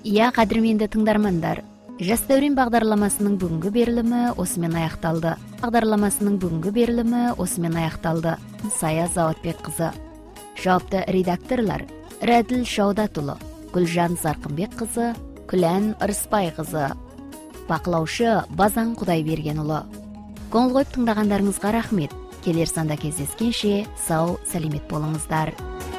Иә, қадірменді тыңдармандар, Жас дәурен бағдарламасының бүгінгі берілімі осымен аяқталды. Сая Заватбек қызы. Жауапты редакторлар: Рәділ Шаудатұлы, Гүлжан Зарқынбек қызы, Күлән Ырыспай қызы. Бақылаушы Базан Құдайбергенұлы. Көңіл қойып тыңдағандарыңызға рахмет. Келер санда кездескенше сау, сәлемет болыңыздар.